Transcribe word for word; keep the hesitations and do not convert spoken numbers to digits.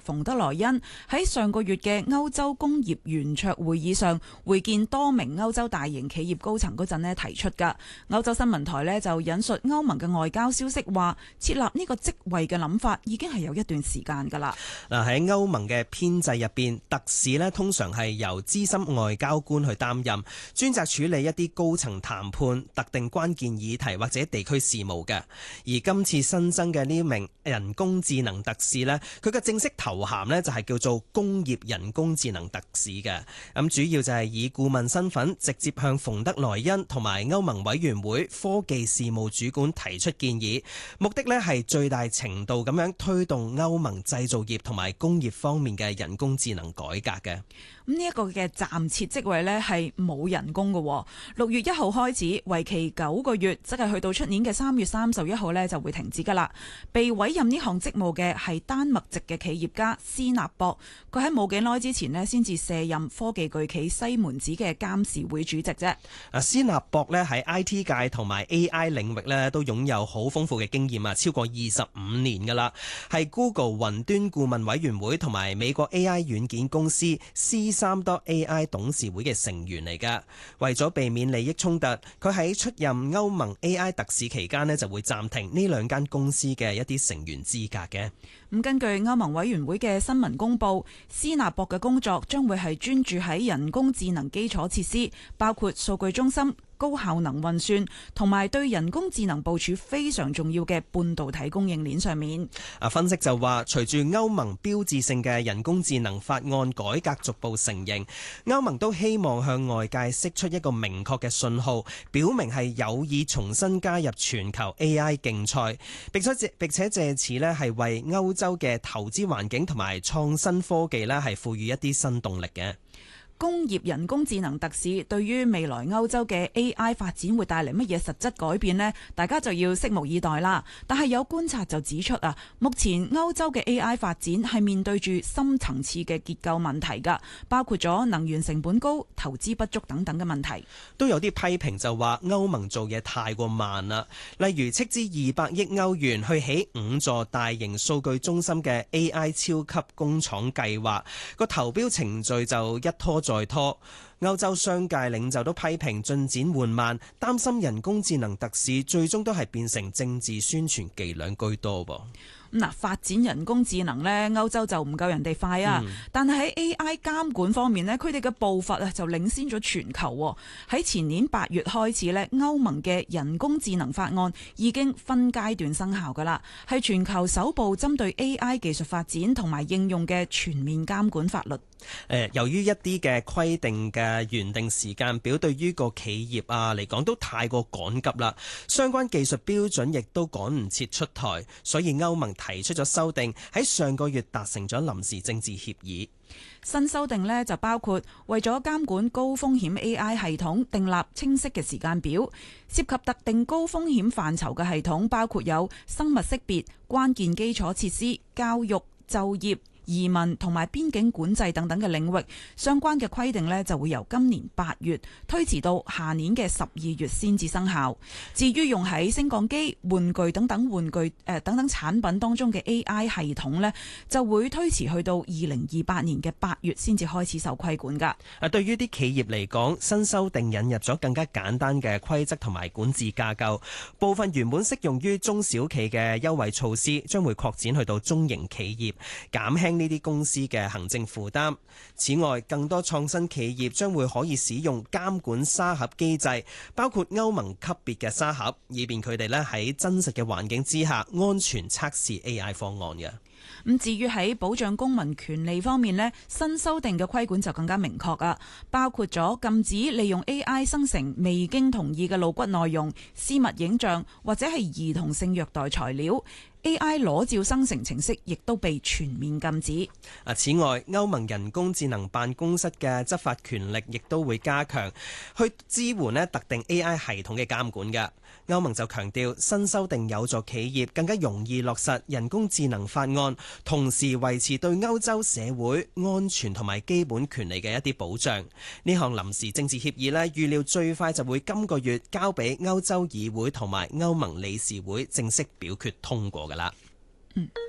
馮德萊恩喺上個月嘅歐洲工業圓桌會議上會見多名歐洲大型企業高層嗰陣呢提出㗎。歐洲新聞台呢就引述歐盟嘅外交消息話，設立呢個職位嘅諗法已經係有一段時間㗎啦。 嗱，喺歐盟嘅編制入邊，特使呢通常係由資深外交官去擔任，專責處理一啲高層談判、特定關鍵議題或者地區事務嘅。而今次新增嘅呢名人工智能特使呢，佢嘅正式頭銜呢就係叫做工業人工智能特使嘅。咁主要就係以顧問身份直接向馮德萊恩同埋歐盟委員會科技事務主管提出建議，目的呢係最大程度咁樣推動歐盟製造業同埋工業方面嘅人工智能改革嘅。 咁呢一個嘅暫設職位呢係冇人工嘅，六月一號開始，為期九個月，即係去到出年嘅三月三十一號呢就會停止噶啦。被委任呢項職務嘅係丹麥籍嘅企業家斯納博，佢喺冇幾耐之前呢先至卸任科技巨企西門子嘅監事會主席啫。 啊，斯納博呢喺 I T 界同埋 A I 領域呢都擁有好豐富嘅經驗啊，超過二十五年噶啦，係 Google 雲端顧問委員會同埋美國 A I 軟件公司 C 三多 A I 董事會嘅成員嚟噶。為咗避免利益衝突，佢喺出任歐盟 A I 特使期間呢就會暫停呢兩間公司嘅一啲成員資格嘅。 咁根據歐盟委員會嘅新聞公佈，斯納博嘅工作將會係專注喺人工智能基礎設施，包括數據中心、高效能運算同埋對人工智能部署非常重要嘅半導體供應鏈上面。 啊，分析就話，隨住歐盟標誌性嘅人工智能法案改革逐步成型，歐盟都希望向外界釋出一個明確嘅信號，表明係有意重新加入全球 A I 競賽，並且借並且借此呢係為歐洲嘅投資環境同埋創新科技呢係賦予一啲新動力嘅。 工業人工智能特使對於未來歐洲嘅 A I 發展會帶嚟乜嘢實質改變呢？大家就要拭目以待啦。但係有觀察就指出啊，目前歐洲嘅 A I 發展係面對住深層次嘅結構問題㗎，包括咗能源成本高、投資不足等等嘅問題。 都有啲批評就話歐盟做嘢太過慢啦，例如斥資二百億歐元去起五座大型數據中心嘅 A I 超級工廠計劃，個投標程序就一拖再拖。歐洲商界領袖都批評進展緩慢，擔心人工智能特使最終都係變成政治宣傳伎倆居多噃。 嗱，發展人工智能呢，歐洲就唔夠人哋快啊！嗯、但係喺 A I 監管方面呢，佢哋嘅步伐啊就領先咗全球。喺前年八月開始呢，歐盟嘅人工智能法案已經分階段生效㗎啦，係全球首部針對 A I 技術發展同埋應用嘅全面監管法律。 誒，由於一啲嘅規定嘅原定時間表對於個企業啊嚟講都太過趕急啦，相關技術標準亦都趕唔切出台，所以歐盟提出咗修訂，喺上個月達成咗臨時政治協議。 新修訂呢就包括為咗監管高風險 A I 系統訂立清晰嘅時間表，涉及特定高風險範疇嘅系統包括有生物識別、關鍵基礎設施、教育、就業、移民同埋邊境管制等等嘅領域，相關嘅規定呢就會由今年八月推遲到下年嘅十二月先至生效。至於用喺升降機、玩具等等玩具誒、呃、等等產品當中嘅 A I 系統呢，就會推遲去到二零二八年嘅八月先至開始受規管㗎。 啊，對於啲企業嚟講，新修訂引入咗更加簡單嘅規則同埋管治架構，部分原本適用於中小企嘅優惠措施將會擴展去到中型企業，減輕呢啲公司嘅行政負擔。此外，更多創新企業將會可以使用監管沙盒機制，包括歐盟級別嘅沙盒，以便佢哋咧喺真實嘅環境之下安全測試 A I 方案嘅。 咁至於喺保障公民權利方面呢，新修訂嘅規管就更加明確啊，包括咗禁止利用 A I 生成未經同意嘅露骨內容、私密影像或者係兒童性虐待材料。A I 裸照生成程式亦都被全面禁止。 啊，此外，歐盟人工智能辦公室嘅執法權力亦都會加強，去支援咧特定 A I 系統嘅監管嘅。歐盟就強調，新修訂有助企業更加容易落實人工智能法案，同時維持對歐洲社會安全同埋基本權利嘅一啲保障。呢項臨時政治協議咧，預料最快就會今個月交俾歐洲議會同埋歐盟理事會正式表決通過嘅啦。嗯。